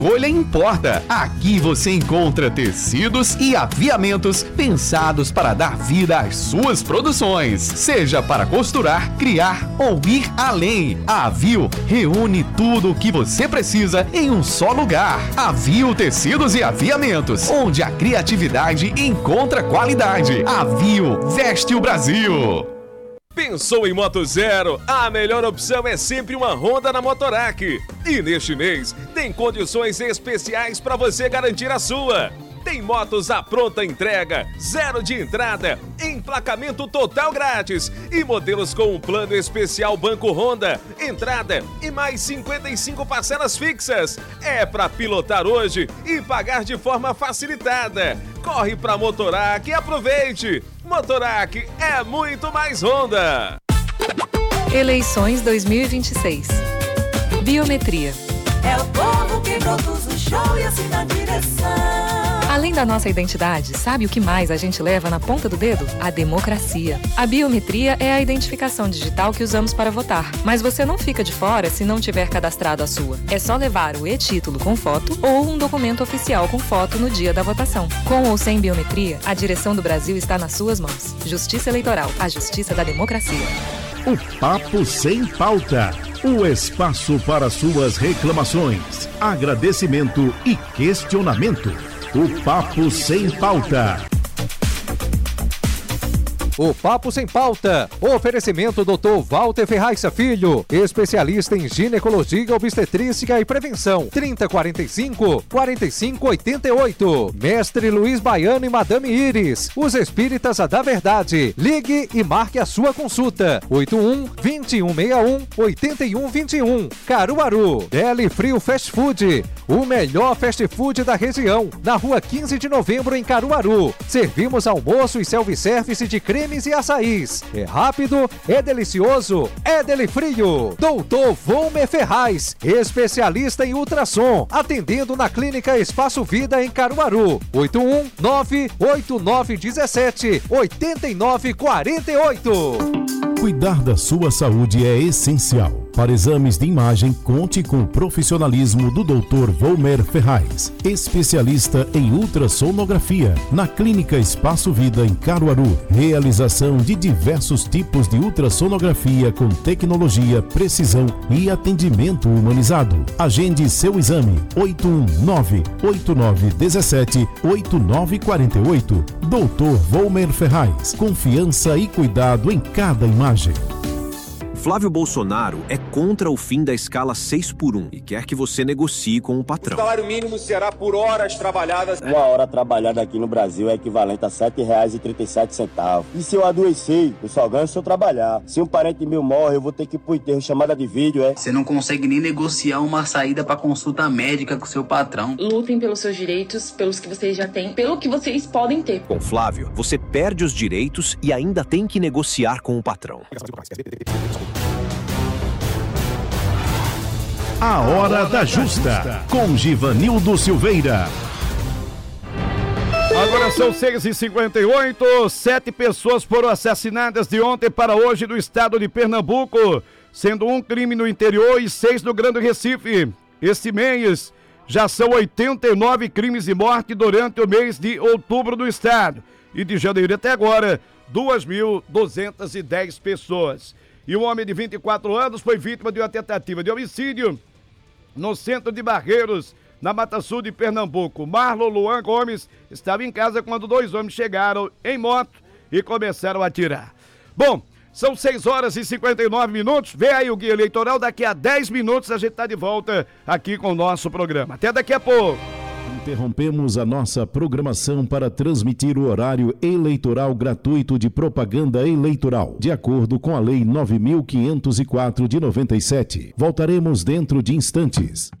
Escolha importa. Aqui você encontra tecidos e aviamentos pensados para dar vida às suas produções. Seja para costurar, criar ou ir além. A Avio reúne tudo o que você precisa em um só lugar. Avio Tecidos e Aviamentos, onde a criatividade encontra qualidade. Avio veste o Brasil. Pensou em Moto Zero? A melhor opção é sempre uma Honda na Motorac. E neste mês, tem condições especiais para você garantir a sua. Tem motos à pronta entrega, 0 de entrada, emplacamento total grátis e modelos com um plano especial Banco Honda, entrada e mais 55 parcelas fixas. É para pilotar hoje e pagar de forma facilitada. Corre para Motorac e aproveite! Motorac é muito mais Honda. Eleições 2026. Biometria. É o povo que produz o show e assim na direção. Além da nossa identidade, sabe o que mais a gente leva na ponta do dedo? A democracia. A biometria é a identificação digital que usamos para votar. Mas você não fica de fora se não tiver cadastrado a sua. É só levar o e-título com foto ou um documento oficial com foto no dia da votação. Com ou sem biometria, a direção do Brasil está nas suas mãos. Justiça Eleitoral, a justiça da democracia. O Papo Sem Pauta. O espaço para suas reclamações, agradecimento e questionamento. O Papo Sem Pauta. O Papo Sem Pauta. Oferecimento Dr. Walter Ferraz Filho, especialista em ginecologia, obstetrícia e prevenção. 3045-4588. Mestre Luiz Baiano e Madame Iris, os espíritas da verdade. Ligue e marque a sua consulta. 81-2161-8121. Caruaru. Deli Frio Fast Food, o melhor fast food da região. Na rua 15 de novembro, em Caruaru. Servimos almoço e self-service de cremes e açaís. É rápido, é delicioso, é Deli Frio. Doutor Volmer Ferraz, especialista em ultrassom, atendendo na Clínica Espaço Vida em Caruaru. 819-8947-8948. Cuidar da sua saúde é essencial. Para exames de imagem, conte com o profissionalismo do Dr. Volmer Ferraz, especialista em ultrassonografia, na Clínica Espaço Vida em Caruaru. Realização de diversos tipos de ultrassonografia com tecnologia, precisão e atendimento humanizado. Agende seu exame. 819-8917-8948. Dr. Volmer Ferraz. Confiança e cuidado em cada imagem. Flávio Bolsonaro é contra o fim da escala 6x1 e quer que você negocie com o patrão. O salário mínimo será por horas trabalhadas. Uma hora trabalhada aqui no Brasil é equivalente a R$ 7,37. E se eu adoecer, eu só ganho se eu trabalhar. Se um parente meu morre, eu vou ter que ir pro enterro, chamada de vídeo, é? Você não consegue nem negociar uma saída pra consulta médica com seu patrão. Lutem pelos seus direitos, pelos que vocês já têm, pelo que vocês podem ter. Com Flávio, você perde os direitos e ainda tem que negociar com o patrão. A Hora da Justa, com Givanildo Silveira. Agora são 6h58, 7 pessoas foram assassinadas de ontem para hoje no estado de Pernambuco, sendo um crime no interior e 6 no Grande Recife. Este mês já são 89 crimes de morte durante o mês de outubro do estado. E de janeiro até agora, 2.210 pessoas. E um homem de 24 anos foi vítima de uma tentativa de homicídio no centro de Barreiros, na Mata Sul de Pernambuco. Marlon Luan Gomes estava em casa quando 2 homens chegaram em moto e começaram a atirar. Bom, são 6h59. Vem aí o guia eleitoral. Daqui a 10 minutos a gente está de volta aqui com o nosso programa. Até daqui a pouco. Interrompemos a nossa programação para transmitir o horário eleitoral gratuito de propaganda eleitoral, de acordo com a Lei 9.504 de 97. Voltaremos dentro de instantes.